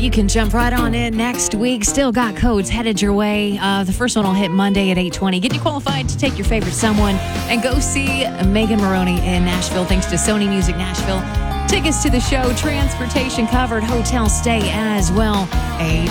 you can jump right on in next week. Still got codes headed your way. The first one will hit Monday at 8:20. Get you qualified to take your favorite someone and go see Megan Moroney in Nashville, thanks to Sony Music Nashville. Tickets to the show, transportation covered, hotel stay as well. A